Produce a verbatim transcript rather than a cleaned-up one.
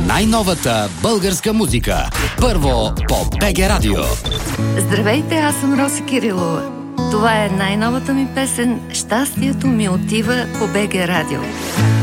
най-новата българска музика. Първо по БГ Радио. Здравейте, аз съм Роси Кирилова. Това е най-новата ми песен "Щастието ми отива" по БГ Радио.